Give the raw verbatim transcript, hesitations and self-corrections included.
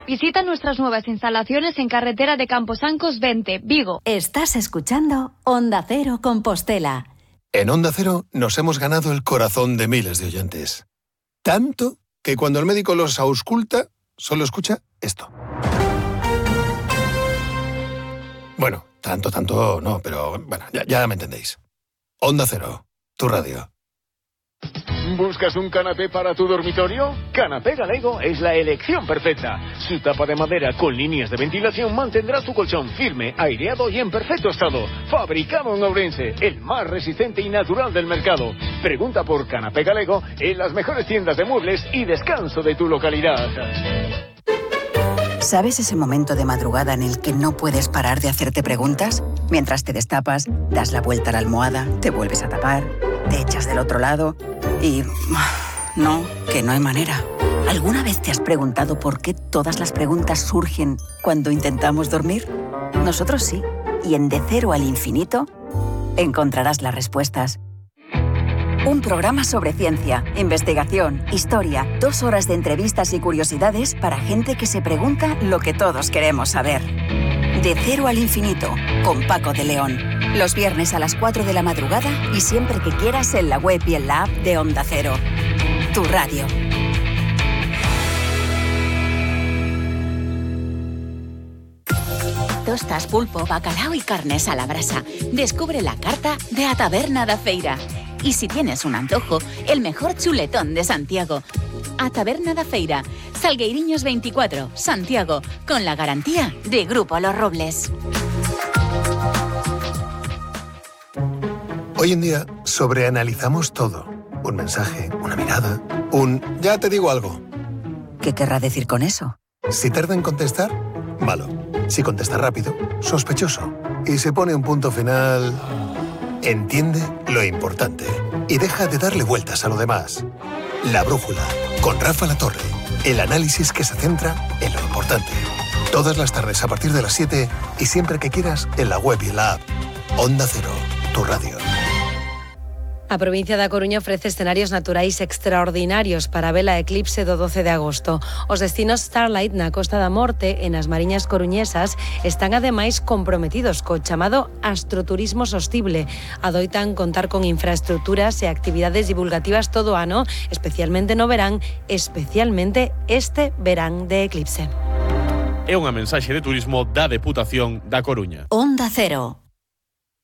Visita nuestras nuevas instalaciones en carretera de Camposancos veinte, Vigo. Estás escuchando Onda Cero Compostela. En Onda Cero nos hemos ganado el corazón de miles de oyentes. Tanto que cuando el médico los ausculta, solo escucha esto. Bueno, tanto, tanto no, pero bueno, ya, ya me entendéis. Onda Cero, tu radio. ¿Buscas un canapé para tu dormitorio? Canapé Galego es la elección perfecta. Su tapa de madera con líneas de ventilación mantendrá tu colchón firme, aireado y en perfecto estado. Fabricado en Ourense, el más resistente y natural del mercado. Pregunta por Canapé Galego en las mejores tiendas de muebles y descanso de tu localidad. ¿Sabes ese momento de madrugada en el que no puedes parar de hacerte preguntas? Mientras te destapas, das la vuelta a la almohada, te vuelves a tapar, te echas del otro lado y... no, que no hay manera. ¿Alguna vez te has preguntado por qué todas las preguntas surgen cuando intentamos dormir? Nosotros sí. Y en De Cero al Infinito encontrarás las respuestas. Un programa sobre ciencia, investigación, historia, dos horas de entrevistas y curiosidades para gente que se pregunta lo que todos queremos saber. De Cero al Infinito, con Paco de León. Los viernes a las cuatro de la madrugada y siempre que quieras en la web y en la app de Onda Cero. Tu radio. Tostas, pulpo, bacalao y carnes a la brasa. Descubre la carta de A Taberna da Feira. Y si tienes un antojo, el mejor chuletón de Santiago. A Taberna da Feira, Salgueiriños veinticuatro, Santiago, con la garantía de Grupo Los Robles. Hoy en día sobreanalizamos todo. Un mensaje, una mirada, un... ya te digo algo. ¿Qué querrá decir con eso? Si tarda en contestar, malo. Si contesta rápido, sospechoso. Y se pone un punto final... Entiende lo importante y deja de darle vueltas a lo demás. La Brújula, con Rafa Latorre. El análisis que se centra en lo importante. Todas las tardes a partir de las siete y siempre que quieras en la web y en la app. Onda Cero, tu radio. A provincia da Coruña ofrece escenarios naturais extraordinarios para ver a eclipse do doce de agosto. Os destinos Starlight na Costa da Morte e nas Mariñas coruñesas están ademais comprometidos co chamado astroturismo sostible. Adoitan contar con infraestructuras e actividades divulgativas todo o ano, especialmente no verán, especialmente este verán de eclipse. É unha mensaxe de turismo da Deputación da Coruña. Onda Cero.